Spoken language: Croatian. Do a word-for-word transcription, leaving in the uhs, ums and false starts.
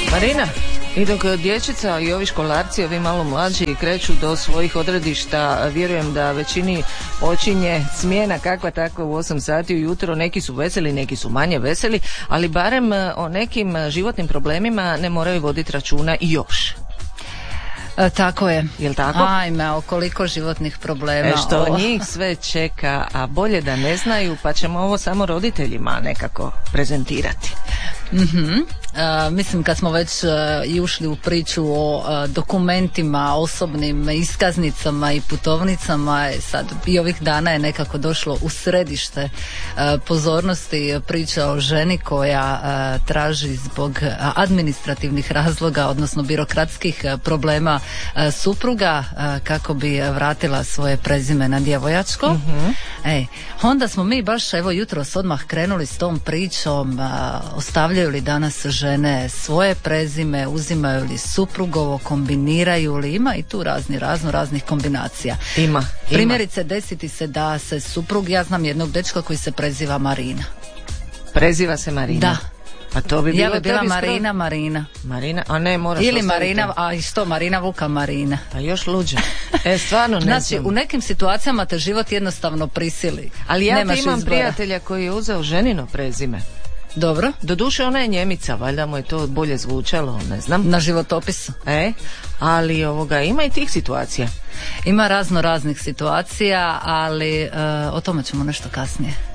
Marina, i dok dječica i ovi školarci, ovi malo mlađi kreću do svojih odredišta, vjerujem da većini počinje smjena kakva takva u osam sati ujutro. Neki su veseli, neki su manje veseli, ali barem o nekim životnim problemima ne moraju voditi računa i još. E, tako je. Jel tako? Ajme, o koliko životnih problema. E što o... njih sve čeka, a bolje da ne znaju, pa ćemo ovo samo roditeljima nekako prezentirati. Mm-hmm. Uh, mislim kad smo već uh, i ušli u priču o uh, dokumentima, osobnim iskaznicama i putovnicama, sad i ovih dana je nekako došlo u središte uh, pozornosti priča o ženi koja uh, traži zbog uh, administrativnih razloga, odnosno birokratskih uh, problema uh, supruga uh, kako bi vratila svoje prezime na djevojačko. Mm-hmm. Ej, onda smo mi baš evo jutros odmah krenuli s tom pričom, uh, ostavljaju li danas žene svoje prezime, uzimaju li suprugovo, kombiniraju li, ima i tu razni, razno raznih kombinacija. Ima, ima. Primjerice desiti se da se suprug, ja znam jednog dečka koji se preziva Marina. Preziva se Marina? Da. Pa to bi bilo, ja bi bila tebi Marina, skoro... Marina. Marina, a ne, moraš ili ostaviti. Marina, a i što, Marina Vuka Marina. Pa još luđe. E, stvarno ne znači, znam. u nekim situacijama te život jednostavno prisili. Ali ja Nemaš imam izbora. prijatelja koji je uzeo ženino prezime. Dobro. Doduše ona je Njemica, valjda mu je to bolje zvučalo, ne znam. Na životopisu. E, ali ovoga, ima i tih situacija. Ima razno raznih situacija, ali uh, o tome ćemo nešto kasnije.